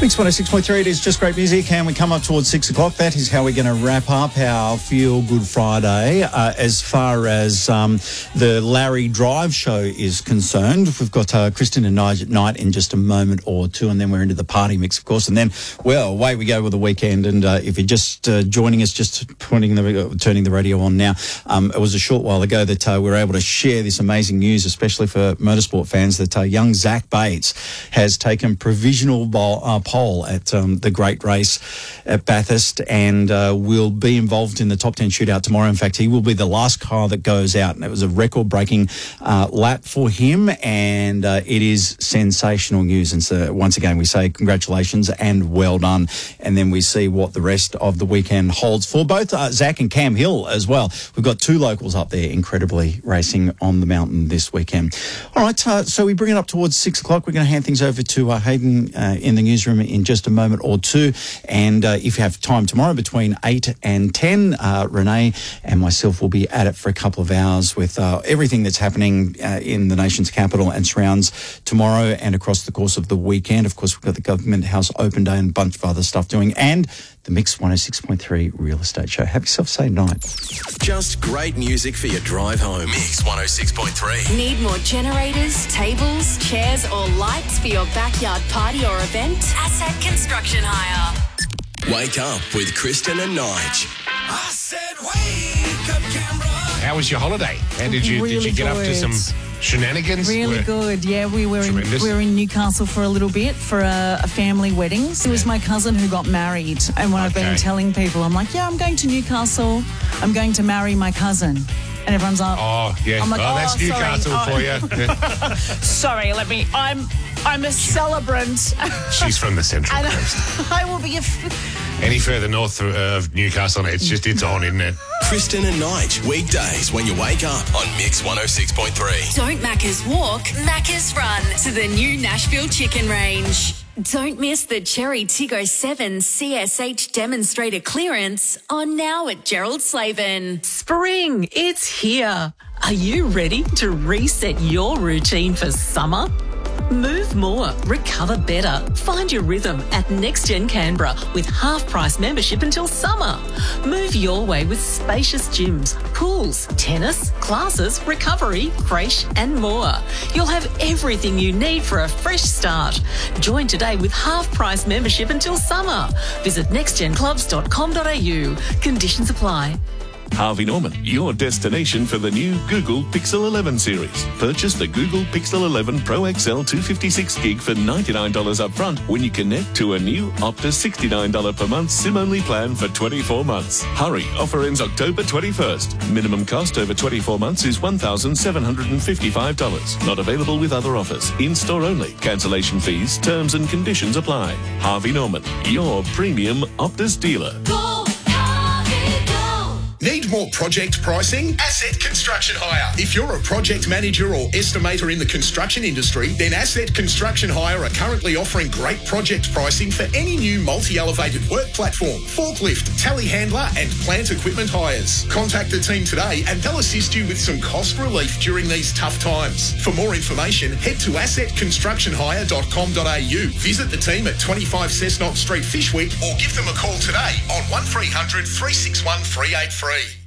Mix 106.3, it is just great music, and we come up towards 6 o'clock. That is how we're going to wrap up our Feel Good Friday. As far as the Larry Drive show is concerned, we've got Kristen and Nige at night in just a moment or two, and then we're into the party mix, of course. And then, well, away we go with the weekend. And if you're just joining us, just turning the radio on now, it was a short while ago that we were able to share this amazing news, especially for motorsport fans, that young Zach Bates has taken provisional pole at the great race at Bathurst, and will be involved in the top 10 shootout tomorrow. In fact, he will be the last car that goes out, and it was a record-breaking lap for him, and it is sensational news. And so once again, we say congratulations and well done, and then we see what the rest of the weekend holds for both Zach and Cam Hill as well. We've got two locals up there incredibly racing on the mountain this weekend. All right, so we bring it up towards 6 o'clock. We're going to hand things over to Hayden in the newsroom in just a moment or two. And if you have time tomorrow between 8 and 10, Renee and myself will be at it for a couple of hours with everything that's happening in the nation's capital and surrounds tomorrow and across the course of the weekend. Of course, we've got the Government House Open Day and a bunch of other stuff doing, and the Mix 106.3 Real Estate Show. Have yourself a safe night. Just great music for your drive home. Mix 106.3. Need more generators, tables, chairs or lights for your backyard party or event? Asset Construction Hire. Wake up with Kristen and Nige. I said wake up, Canberra. How was your holiday? And did you get up to some shenanigans? Really good. Yeah, we were in Newcastle for a little bit for a family wedding. It was my cousin who got married, and when I've been telling people, I'm like, yeah, I'm going to Newcastle. I'm going to marry my cousin. And everyone's like, oh, yeah. I'm like, that's Newcastle for you. Sorry, I'm a celebrant. She's from the Central Coast. I will be Any further north of Newcastle, it's on, isn't it? Kristen and Nige, weekdays when you wake up on Mix 106.3. Don't Macca's walk, Macca's run to the new Nashville Chicken Range. Don't miss the Cherry Tiggo 7 CSH demonstrator clearance on now at Gerald Slavin. Spring, it's here. Are you ready to reset your routine for summer? Move more, recover better. Find your rhythm at NextGen Canberra with half-price membership until summer. Move your way with spacious gyms, pools, tennis, classes, recovery, creche and more. You'll have everything you need for a fresh start. Join today with half-price membership until summer. Visit nextgenclubs.com.au. Conditions apply. Harvey Norman, your destination for the new Google Pixel 11 series. Purchase the Google Pixel 11 Pro XL 256 gig for $99 up front when you connect to a new Optus $69 per month SIM-only plan for 24 months. Hurry, offer ends October 21st. Minimum cost over 24 months is $1,755. Not available with other offers. In-store only. Cancellation fees, terms and conditions apply. Harvey Norman, your premium Optus dealer. Need more project pricing? Asset Construction Hire. If you're a project manager or estimator in the construction industry, then Asset Construction Hire are currently offering great project pricing for any new multi-elevated work platform, forklift, telehandler and plant equipment hires. Contact the team today and they'll assist you with some cost relief during these tough times. For more information, head to assetconstructionhire.com.au. Visit the team at 25 Cessnock Street, Fyshwick, or give them a call today on 1300 361 383.